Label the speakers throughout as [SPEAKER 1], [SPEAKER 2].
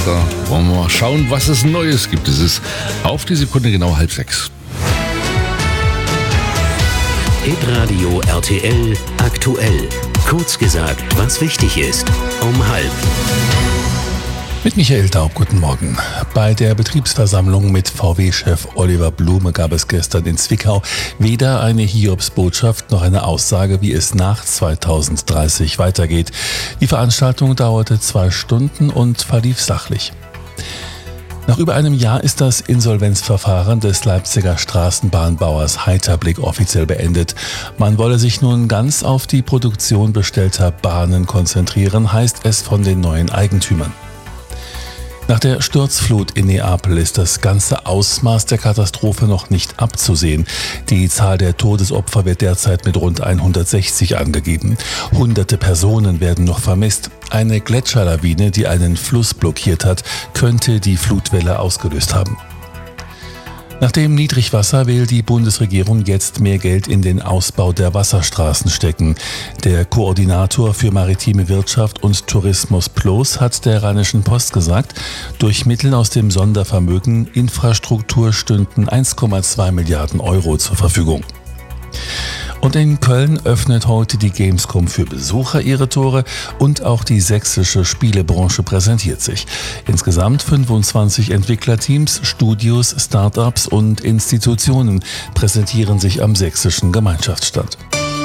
[SPEAKER 1] Da wollen wir mal schauen, was es Neues gibt. Es ist auf die Sekunde genau 5:30.
[SPEAKER 2] Hitradio RTL aktuell. Kurz gesagt, was wichtig ist. Um 5:30.
[SPEAKER 3] Mit Michael Daub, guten Morgen. Bei der Betriebsversammlung mit VW-Chef Oliver Blume gab es gestern in Zwickau weder eine Hiobsbotschaft noch eine Aussage, wie es nach 2030 weitergeht. Die Veranstaltung dauerte 2 Stunden und verlief sachlich. Nach über einem Jahr ist das Insolvenzverfahren des Leipziger Straßenbahnbauers Heiterblick offiziell beendet. Man wolle sich nun ganz auf die Produktion bestellter Bahnen konzentrieren, heißt es von den neuen Eigentümern. Nach der Sturzflut in Neapel ist das ganze Ausmaß der Katastrophe noch nicht abzusehen. Die Zahl der Todesopfer wird derzeit mit rund 160 angegeben. Hunderte Personen werden noch vermisst. Eine Gletscherlawine, die einen Fluss blockiert hat, könnte die Flutwelle ausgelöst haben. Nach dem Niedrigwasser will die Bundesregierung jetzt mehr Geld in den Ausbau der Wasserstraßen stecken. Der Koordinator für maritime Wirtschaft und Tourismus PLOS hat der Rheinischen Post gesagt, durch Mittel aus dem Sondervermögen Infrastruktur stünden 1,2 Milliarden Euro zur Verfügung. Und in Köln öffnet heute die Gamescom für Besucher ihre Tore und auch die sächsische Spielebranche präsentiert sich. Insgesamt 25 Entwicklerteams, Studios, Startups und Institutionen präsentieren sich am sächsischen Gemeinschaftsstand.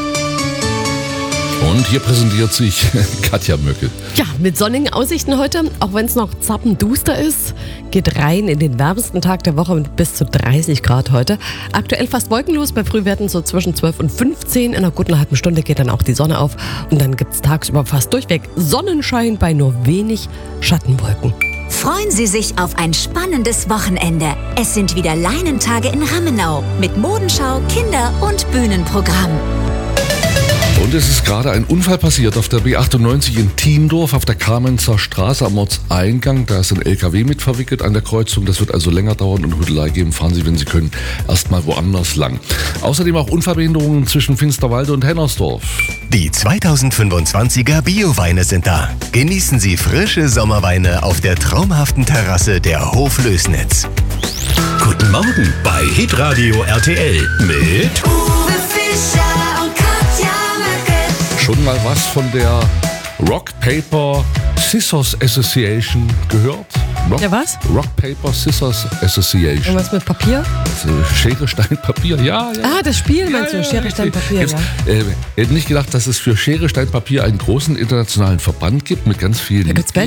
[SPEAKER 1] Und hier präsentiert sich Katja Möckel.
[SPEAKER 4] Ja, mit sonnigen Aussichten heute, auch wenn es noch zappenduster ist, geht rein in den wärmsten Tag der Woche mit bis zu 30 Grad heute. Aktuell fast wolkenlos, bei Frühwerten so zwischen 12 und 15. In einer guten halben Stunde geht dann auch die Sonne auf und dann gibt es tagsüber fast durchweg Sonnenschein bei nur wenig Schattenwolken.
[SPEAKER 5] Freuen Sie sich auf ein spannendes Wochenende. Es sind wieder Leinentage in Rammenau mit Modenschau, Kinder- und Bühnenprogramm.
[SPEAKER 1] Und es ist gerade ein Unfall passiert auf der B98 in Thiendorf auf der Kamenzer Straße am Ortseingang. Da ist ein LKW mit verwickelt an der Kreuzung. Das wird also länger dauern und Rüttelei geben. Fahren Sie, wenn Sie können, erstmal woanders lang. Außerdem auch Unfallbehinderungen zwischen Finsterwalde und Hennersdorf.
[SPEAKER 6] Die 2025er Bio-Weine sind da. Genießen Sie frische Sommerweine auf der traumhaften Terrasse der Hof Lößnitz.
[SPEAKER 2] Guten Morgen bei Hitradio RTL mit
[SPEAKER 5] Uwe Fischer und Katja Möckel.
[SPEAKER 1] Schon mal was von der Rock Paper Scissors Association gehört?
[SPEAKER 4] Ja, was?
[SPEAKER 1] Rock Paper Scissors Association.
[SPEAKER 4] Irgendwas mit Papier?
[SPEAKER 1] Schere, Stein, Papier, ja.
[SPEAKER 4] Ah, das Spiel meinst du? Schere, Stein, Papier,
[SPEAKER 1] Jetzt,
[SPEAKER 4] ja.
[SPEAKER 1] hätte nicht gedacht, dass es für Schere, Stein, Papier einen großen internationalen Verband gibt mit ganz vielen
[SPEAKER 4] Da gibt's
[SPEAKER 1] Mitgliedern.